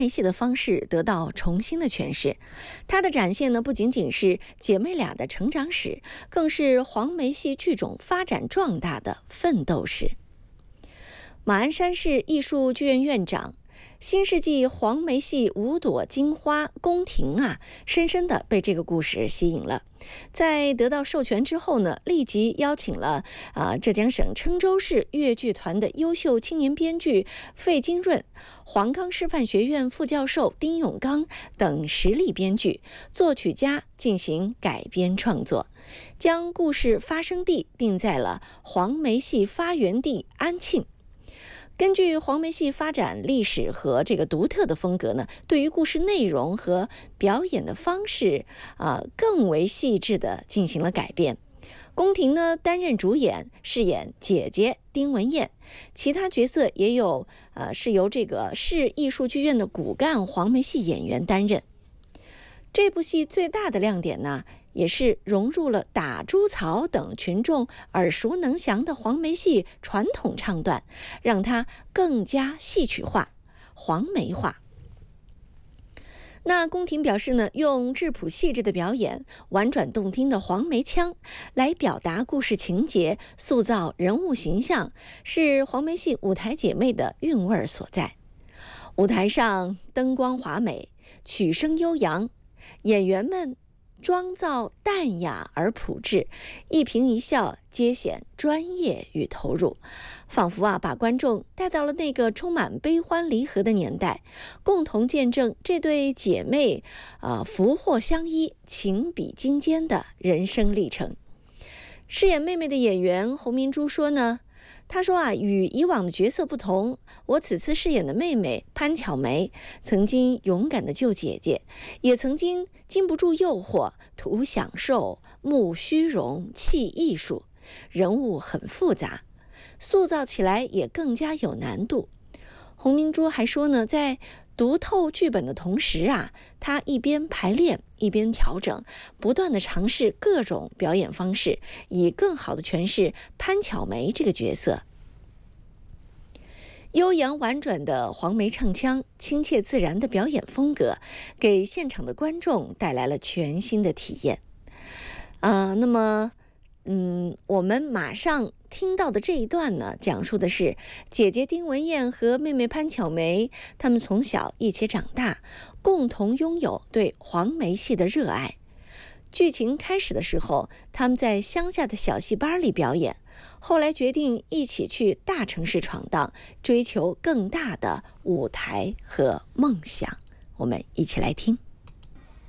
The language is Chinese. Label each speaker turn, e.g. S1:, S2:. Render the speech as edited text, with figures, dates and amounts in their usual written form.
S1: 梅戏的方式得到重新的诠释。它的展现呢，不仅仅是姐妹俩的成长史，更是黄梅戏剧种发展壮大的奋斗史。马鞍山市艺术剧院院长、新世纪黄梅戏五朵金花宫廷深深地被这个故事吸引了。在得到授权之后呢，立即邀请了浙江省郴州市粤剧团的优秀青年编剧费金润、黄冈师范学院副教授丁永刚等实力编剧、作曲家进行改编创作，将故事发生地定在了黄梅戏发源地安庆。根据黄梅戏发展历史和这个独特的风格呢，对于故事内容和表演的方式更为细致地进行了改变。宫廷呢担任主演，饰演姐姐丁文燕，其他角色也有是由这个市艺术剧院的骨干黄梅戏演员担任。这部戏最大的亮点呢，也是融入了打猪槽等群众耳熟能详的黄梅戏传统唱段，让它更加戏曲化、黄梅化。那宫廷表示呢，用质朴细致的表演、婉转动听的黄梅腔来表达故事情节、塑造人物形象，是黄梅戏舞台姐妹的韵味所在。舞台上灯光华美，曲声悠扬，演员们妆造淡雅而朴质，一颦一笑皆显专业与投入，仿佛把观众带到了那个充满悲欢离合的年代，共同见证这对姐妹福祸相依、情比金坚的人生历程。饰演妹妹的演员洪明珠说呢，她说与以往的角色不同，我此次饰演的妹妹潘巧梅曾经勇敢地救姐姐，也曾经禁不住诱惑，图享受，慕虚荣，弃艺术，人物很复杂，塑造起来也更加有难度。洪明珠还说呢，在读透剧本的同时她一边排练一边调整，不断地尝试各种表演方式，以更好地诠释潘巧梅这个角色。悠扬婉转的黄梅唱腔，亲切自然的表演风格，给现场的观众带来了全新的体验。那么我们马上听到的这一段呢，讲述的是姐姐丁文燕和妹妹潘巧梅，她们从小一起长大，共同拥有对黄梅戏的热爱。剧情开始的时候，他们在乡下的小戏班里表演，后来决定一起去大城市闯荡，追求更大的舞台和梦想。我们一起来听。